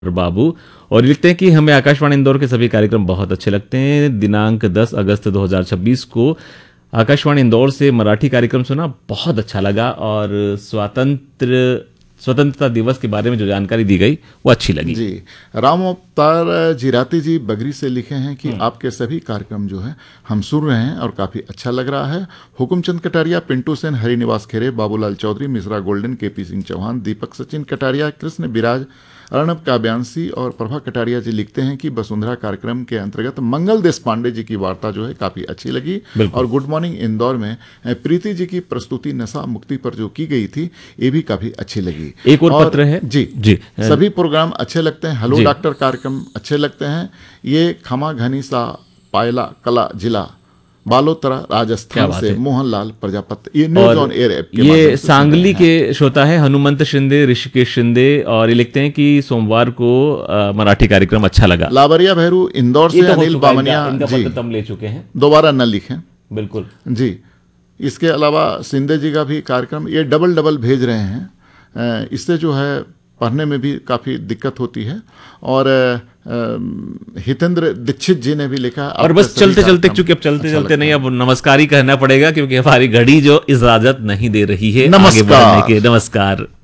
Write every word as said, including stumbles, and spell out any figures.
बाबू और लिखते हैं कि हमें आकाशवाणी इंदौर के सभी कार्यक्रम बहुत अच्छे लगते हैं। दिनांक दस अगस्त दो हज़ार छब्बीस को आकाशवाणी इंदौर से मराठी कार्यक्रम सुना, बहुत अच्छा लगा और स्वातंत्र स्वतंत्रता दिवस के बारे में जो जानकारी दी गई वो अच्छी लगी जी। राम अवतार जीराती जी बगरी से लिखे हैं कि आपके सभी कार्यक्रम जो है हम सुन रहे हैं और काफ़ी अच्छा लग रहा है। हुकुमचंद कटारिया, पिंटू सेन, हरिनिवास खेरे, बाबूलाल चौधरी, मिश्रा गोल्डन, के पी सिंह चौहान, दीपक सचिन कटारिया, कृष्ण बिराज, अर्णब काव्यांशी और प्रभा कटारिया जी लिखते हैं कि वसुंधरा कार्यक्रम के अंतर्गत मंगल देश पांडे जी की वार्ता जो है काफ़ी अच्छी लगी और गुड मॉर्निंग इंदौर में प्रीति जी की प्रस्तुति नशा मुक्ति पर जो की गई थी ये भी काफ़ी अच्छी लगी। एक और, और पत्र है जी जी सभी प्रोग्राम अच्छे लगते हैं। हेलो डॉक्टर कार्यक्रम अच्छे लगते हैं। ये खमा घनी सा पायला कला जिला बालोतरा राजस्थान से मोहनलाल प्रजापति, ये न्यूज ऑन एयर ऐप के ये सांगली के श्रोता है हनुमंत शिंदे, ऋषिकेश शिंदे और ये लिखते हैं कि सोमवार को आ, मराठी कार्यक्रम अच्छा लगा। लावरिया भैरू इंदौर से, अनिल बामनिया जी तम ले चुके हैं, दोबारा न लिखें बिल्कुल जी। इसके अलावा शिंदे जी का भी कार्यक्रम ये डबल डबल भेज रहे हैं, इससे जो है पढ़ने में भी काफ़ी दिक्कत होती है। और हितेंद्र दीक्षित जी ने भी लिखा और बस चलते चलते चूंकि अब चलते अच्छा चलते नहीं, अब नमस्कार ही कहना पड़ेगा क्योंकि हमारी घड़ी जो इजाजत नहीं दे रही है आगे बढ़ने के। नमस्कार।